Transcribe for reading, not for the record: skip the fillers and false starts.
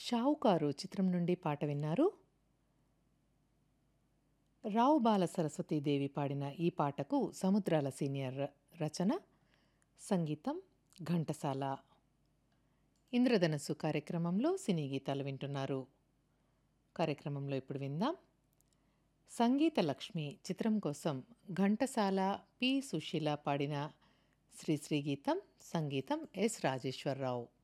షావుకారు చిత్రం నుండి పాట విన్నారు. రావు బాల సరస్వతీదేవి పాడిన ఈ పాటకు సముద్రాల సీనియర్ రచన, సంగీతం ఘంటసాల. ఇంద్రధనస్సు కార్యక్రమంలో సినీ గీతాలు వింటున్నారు. కార్యక్రమంలో ఇప్పుడు విందాం. సంగీత లక్ష్మి చిత్రం కోసం ఘంటసాల, పి. సుశీల పాడిన శ్రీశ్రీ గీతం, సంగీతం ఎస్. రాజేశ్వరరావు.